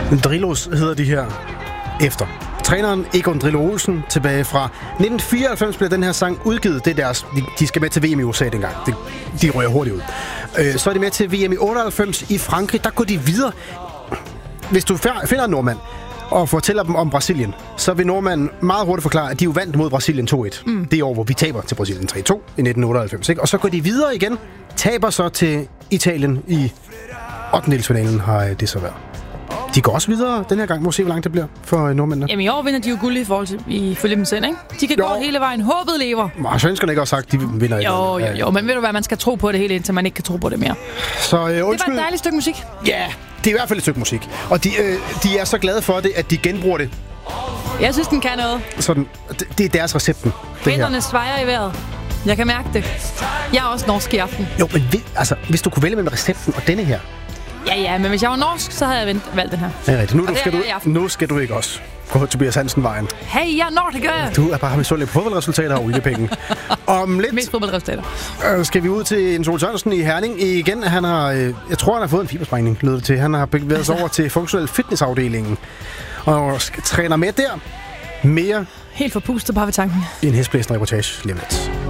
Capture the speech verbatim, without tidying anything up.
Drillos hedder de her efter. Træneren Egon Drillo Olsen tilbage fra nitten fireoghalvfems blev den her sang udgivet. Det er deres, de, de skal med til V M i U S A dengang. De, de rører hurtigt ud. Øh, så er de med til V M i otteoghalvfems i Frankrig. Der går de videre. Hvis du finder en nordmand og fortæller dem om Brasilien, så vil nordmanden meget hurtigt forklare, at de jo vandt mod Brasilien to et. Mm. Det år, hvor vi taber til Brasilien tre to i nitten otteoghalvfems. Ikke? Og så går de videre igen. Taber så til Italien i ottendedelsfinalen har det så været. De går også videre den her gang. Må se, hvor langt det bliver for nordmændene. Jamen i år vinder de jo guld i forhold til ifølge dem selv, ikke? De kan jo gå hele vejen. Håbet lever. Og svenskerne ikke også sagt, de vinder ikke. Jo, jo, jo. Men ved du hvad, man skal tro på det hele, indtil man ikke kan tro på det mere. Så øh, undskyld. Det var et dejligt stykke musik. Ja, det er i hvert fald et stykke musik. Og de, øh, de er så glade for det, at de genbruger det. Jeg synes, den kan noget. Sådan, det, det er deres recepten. Hænderne svejer i vejret. Jeg kan mærke det. Jeg er også norsk i aften. Jo, men vi, altså, hvis du kunne vælge mellem recepten og denne her. Ja, ja, men hvis jeg var norsk, så havde jeg valgt den her. Ja, rigtigt. Nu, du skal du, jeg nu skal du ikke også gå Tobias Hansen-vejen. Hey, jeg er nordiker! Du er bare misundelig på fodboldresultater og oliepenge. Om lidt Mest fodboldresultater. øh, skal vi ud til Jens Ole Sørensen i Herning igen. Han har, øh, jeg tror, han har fået en fibersprængning, lød det til. Han har bevæget sig over til funktionel fitnessafdelingen og træner med der. Mere helt forpustet bare ved tanken. en hestblæsende reportage lige om lidt.